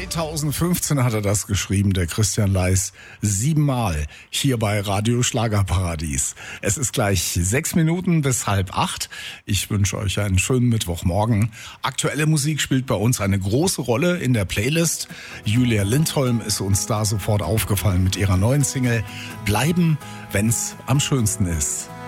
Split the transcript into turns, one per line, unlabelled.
2015 hat er das geschrieben, der Christian Leis, 7-mal hier bei Radio Schlagerparadies. Es ist gleich 6 Minuten bis 7:30. Ich wünsche euch einen schönen Mittwochmorgen. Aktuelle Musik spielt bei uns eine große Rolle in der Playlist. Julia Lindholm ist uns da sofort aufgefallen mit ihrer neuen Single Bleiben, wenn's am schönsten ist.